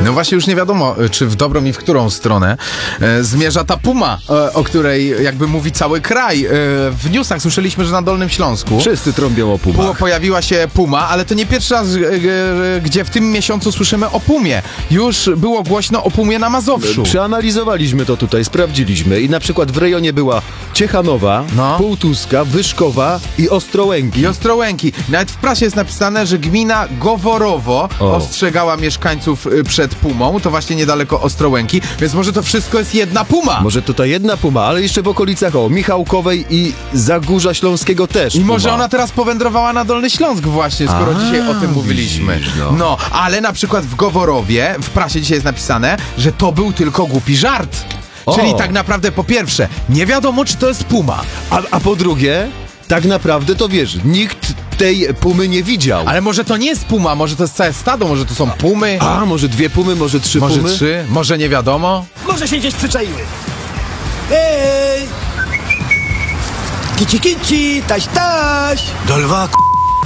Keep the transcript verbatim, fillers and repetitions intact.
No właśnie już nie wiadomo, czy w dobrą i w którą stronę e, zmierza ta puma, e, o której jakby mówi cały kraj. E, w newsach słyszeliśmy, że na Dolnym Śląsku Wszyscy trąbią o po, pumach. pojawiła się puma, ale to nie pierwszy raz, e, e, gdzie w tym miesiącu słyszymy o pumie. Już było głośno o pumie na Mazowszu. Przeanalizowaliśmy to tutaj, sprawdziliśmy i na przykład w rejonie była Ciechanowa, No. Półtuska, Wyszkowa i Ostrołęki. I Ostrołęki. Nawet w prasie jest napisane, że gmina Goworowo O. ostrzegała mieszkańców y, przed pumą, to właśnie niedaleko Ostrołęki, więc może to wszystko jest jedna puma. Może to ta jedna puma, ale jeszcze w okolicach o Michałkowej i Zagórza Śląskiego też I może puma. ona teraz powędrowała na Dolny Śląsk właśnie, skoro A, dzisiaj o tym mówiliśmy. widzisz, no. no, ale na przykład w Goworowie, w prasie dzisiaj jest napisane, że to był tylko głupi żart. O. Czyli tak naprawdę po pierwsze, nie wiadomo, czy to jest puma. A, a po drugie, tak naprawdę to wiesz, nikt tej pumy nie widział. Ale może to nie jest puma, może to jest całe stado, może to są pumy, A, może dwie pumy, może trzy może pumy? trzy, może nie wiadomo. Może się gdzieś przyczaiły. Ej! Kici kici, taś taś. Do lwa, k***.